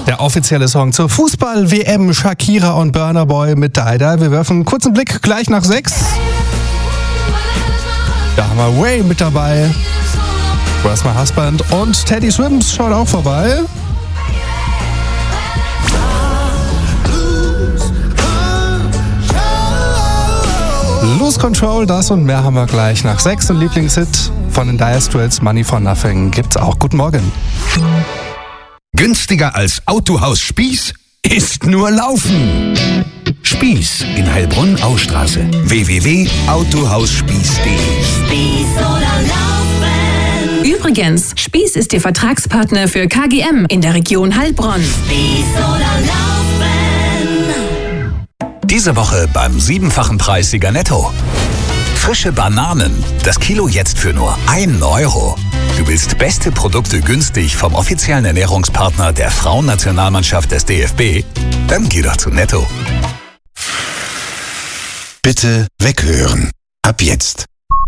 Der offizielle Song zur Fußball-WM, Shakira und Burna Boy mit Die Die. Wir werfen einen kurzen Blick gleich nach 6. Da haben wir Way mit dabei. Where's My Husband und Teddy Swims schaut auch vorbei. Lose Control, das und mehr haben wir gleich nach 6. Und Lieblingshit von den Dire Straits, Money for Nothing, gibt's auch. Guten Morgen. Günstiger als Autohaus Spieß ist nur Laufen. Spieß in Heilbronn-Austraße. www.autohausspieß.de. Spieß oder Laufen. Übrigens, Spieß ist Ihr Vertragspartner für KGM in der Region Heilbronn. Spieß oder Laufen. Diese Woche beim 7-fachen Preis Sieger Netto. Frische Bananen, das Kilo jetzt für nur 1 Euro. Du willst beste Produkte günstig vom offiziellen Ernährungspartner der Frauennationalmannschaft des DFB? Dann geh doch zu Netto. Bitte weghören. Ab jetzt.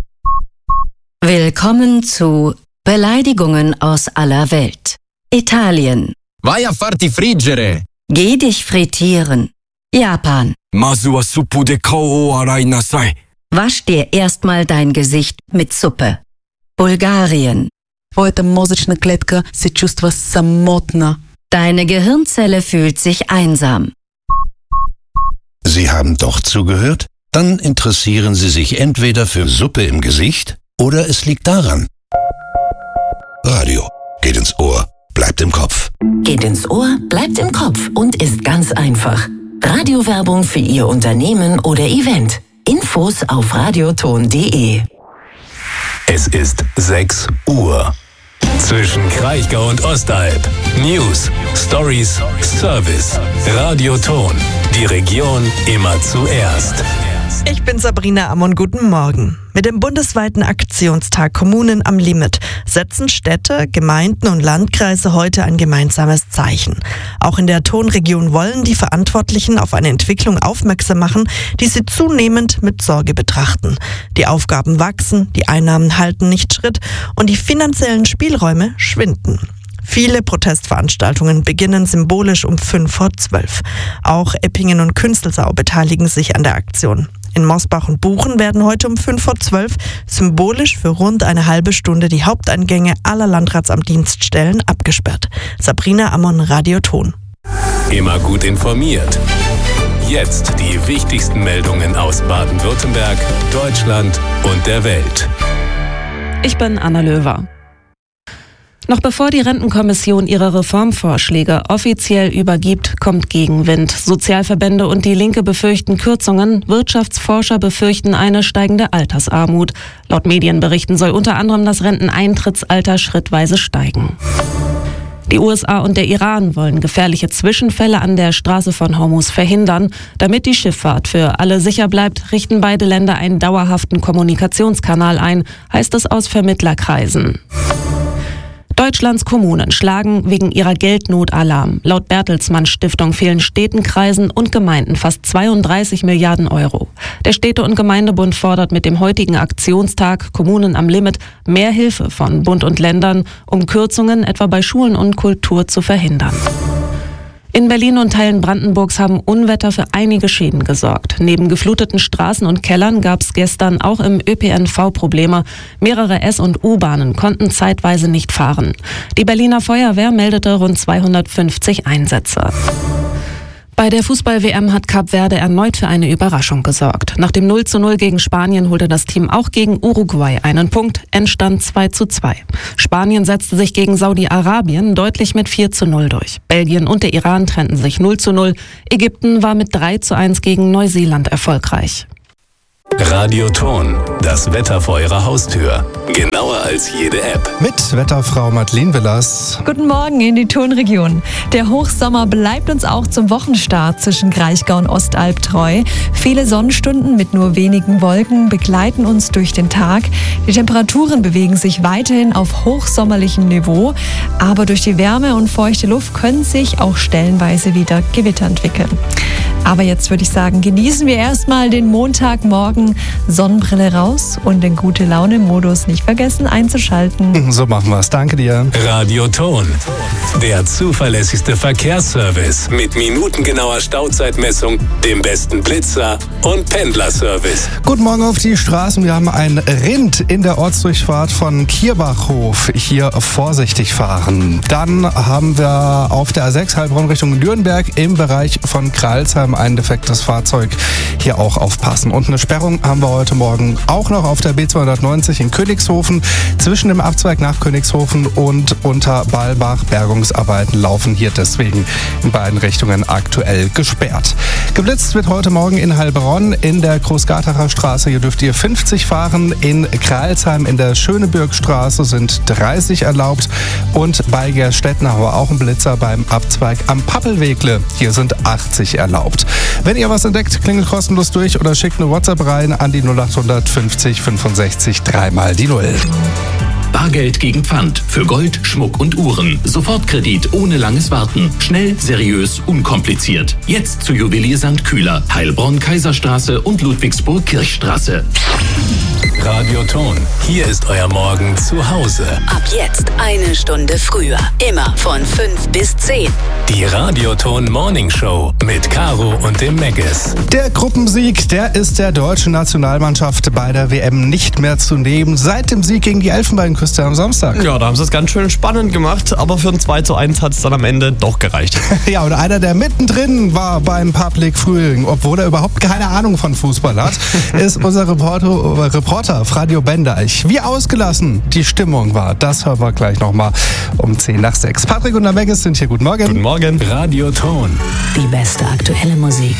Willkommen zu Beleidigungen aus aller Welt. Italien. Vai a farti friggere. Geh dich frittieren. Japan. Masu wa suppu de kao o arai nasai. Wasch dir erstmal dein Gesicht mit Suppe. Bulgarien. Твоята мозъчна клетка се чувства самотна. Deine Gehirnzelle fühlt sich einsam. Sie haben doch zugehört? Dann interessieren Sie sich entweder für Suppe im Gesicht oder es liegt daran. Radio geht ins Ohr, bleibt im Kopf. Geht ins Ohr, bleibt im Kopf und ist ganz einfach. Radiowerbung für Ihr Unternehmen oder Event. Infos auf radioton.de. Es ist 6 Uhr. Zwischen Kraichgau und Ostalb. News, Stories, Service. Radioton. Die Region immer zuerst. Ich bin Sabrina Ammon, guten Morgen. Mit dem bundesweiten Aktionstag Kommunen am Limit setzen Städte, Gemeinden und Landkreise heute ein gemeinsames Zeichen. Auch in der Tonregion wollen die Verantwortlichen auf eine Entwicklung aufmerksam machen, die sie zunehmend mit Sorge betrachten. Die Aufgaben wachsen, die Einnahmen halten nicht Schritt und die finanziellen Spielräume schwinden. Viele Protestveranstaltungen beginnen symbolisch um 11:55. Auch Eppingen und Künzelsau beteiligen sich an der Aktion. In Mosbach und Buchen werden heute um 11:55 symbolisch für rund eine halbe Stunde die Haupteingänge aller Landratsamtdienststellen abgesperrt. Sabrina Ammon, Radioton. Immer gut informiert. Jetzt die wichtigsten Meldungen aus Baden-Württemberg, Deutschland und der Welt. Ich bin Anna Löwer. Noch bevor die Rentenkommission ihre Reformvorschläge offiziell übergibt, kommt Gegenwind. Sozialverbände und die Linke befürchten Kürzungen. Wirtschaftsforscher befürchten eine steigende Altersarmut. Laut Medienberichten soll unter anderem das Renteneintrittsalter schrittweise steigen. Die USA und der Iran wollen gefährliche Zwischenfälle an der Straße von Hormuz verhindern. Damit die Schifffahrt für alle sicher bleibt, richten beide Länder einen dauerhaften Kommunikationskanal ein, heißt es aus Vermittlerkreisen. Deutschlands Kommunen schlagen wegen ihrer Geldnot Alarm. Laut Bertelsmann Stiftung fehlen Städten, Kreisen und Gemeinden fast 32 Milliarden Euro. Der Städte- und Gemeindebund fordert mit dem heutigen Aktionstag Kommunen am Limit mehr Hilfe von Bund und Ländern, um Kürzungen etwa bei Schulen und Kultur zu verhindern. In Berlin und Teilen Brandenburgs haben Unwetter für einige Schäden gesorgt. Neben gefluteten Straßen und Kellern gab es gestern auch im ÖPNV Probleme. Mehrere S- und U-Bahnen konnten zeitweise nicht fahren. Die Berliner Feuerwehr meldete rund 250 Einsätze. Bei der Fußball-WM hat Kap Verde erneut für eine Überraschung gesorgt. Nach dem 0:0 gegen Spanien holte das Team auch gegen Uruguay einen Punkt, Endstand 2:2. Spanien setzte sich gegen Saudi-Arabien deutlich mit 4:0 durch. Belgien und der Iran trennten sich 0:0. Ägypten war mit 3:1 gegen Neuseeland erfolgreich. Radioton, das Wetter vor Ihrer Haustür. Genauer als jede App. Mit Wetterfrau Madeleine Willers. Guten Morgen in die Tonregion. Der Hochsommer bleibt uns auch zum Wochenstart zwischen Kraichgau und Ostalb treu. Viele Sonnenstunden mit nur wenigen Wolken begleiten uns durch den Tag. Die Temperaturen bewegen sich weiterhin auf hochsommerlichem Niveau, aber durch die Wärme und feuchte Luft können sich auch stellenweise wieder Gewitter entwickeln. Aber jetzt würde ich sagen, genießen wir erstmal den Montagmorgen. Sonnenbrille raus und den Gute-Laune-Modus nicht vergessen einzuschalten. So machen wir es. Danke dir. Radio Ton, der zuverlässigste Verkehrsservice mit minutengenauer Stauzeitmessung, dem besten Blitzer und Pendlerservice. Guten Morgen auf die Straßen. Wir haben einen Rind in der Ortsdurchfahrt von Kierbachhof. Hier vorsichtig fahren. Dann haben wir auf der A6 Heilbronn Richtung Nürnberg im Bereich von Kralsheim ein defektes Fahrzeug. Hier auch aufpassen. Und eine Sperrung haben wir heute Morgen auch noch auf der B290 in Königshofen. Zwischen dem Abzweig nach Königshofen und unter Balbach. Bergungsarbeiten laufen hier deswegen in beiden Richtungen aktuell gesperrt. Geblitzt wird heute Morgen in Heilbronn in der Großgartacher Straße. Hier dürft ihr 50 fahren. In Kralsheim in der Schönebürgstraße sind 30 erlaubt. Und bei Gerstetten haben wir auch einen Blitzer beim Abzweig am Pappelwegle. Hier sind 80 erlaubt. Wenn ihr was entdeckt, klingelt kostenlos durch oder schickt eine WhatsApp rein an die 0800 50 65 3 mal die 0. Bargeld gegen Pfand für Gold, Schmuck und Uhren. Sofortkredit ohne langes Warten. Schnell, seriös, unkompliziert. Jetzt zu Juwelier St. Kühler, Heilbronn, Kaiserstraße und Ludwigsburg Kirchstraße. Radio Ton, hier ist euer Morgen zu Hause. Ab jetzt eine Stunde früher. Immer von 5 bis 10. Die Radio Ton Morning Show mit Caro und dem Meggis. Der Gruppensieg, der ist der deutschen Nationalmannschaft bei der WM nicht mehr zu nehmen. Seit dem Sieg gegen die Elfenbeinküste am Samstag. Ja, da haben sie es ganz schön spannend gemacht, aber für ein 2:1 hat es dann am Ende doch gereicht. Ja, und einer, der mittendrin war beim Public Frühling, obwohl er überhaupt keine Ahnung von Fußball hat, ist unser Reporter Radio Bendeich. Wie ausgelassen die Stimmung war, das hören wir gleich nochmal um 10 nach 6. Patrick und der Meggis sind hier. Guten Morgen. Guten Morgen. Radio Ton. Die beste aktuelle Musik